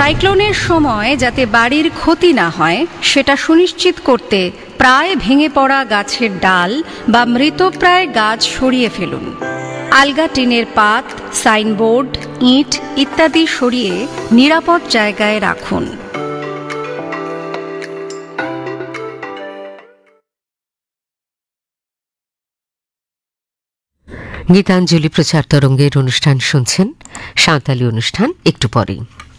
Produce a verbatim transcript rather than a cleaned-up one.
সাইক্লোনের সময় যাতে বাড়ির ক্ষতি না হয় সেটা সুনিশ্চিত করতে প্রায় ভেঙে পড়া গাছের ডাল বা মৃতপ্রায় গাছ সরিয়ে ফেলুন। আলগা টিনের পাত, সাইনবোর্ড, ইট ইত্যাদি সরিয়ে নিরাপদ জায়গায় রাখুন। গীতাঞ্জলি প্রচার তরঙ্গের অনুষ্ঠান শুনছেন। সাঁওতালি অনুষ্ঠান একটু পরেই।